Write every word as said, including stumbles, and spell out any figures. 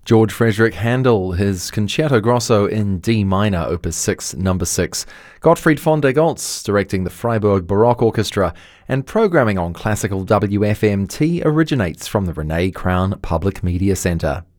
George Frederick Handel, his Concerto Grosso in D minor, Opus six, number six. Gottfried von der Goltz directing the Freiburg Baroque Orchestra, and programming on Classical W F M T originates from the Renee Crown Public Media Centre.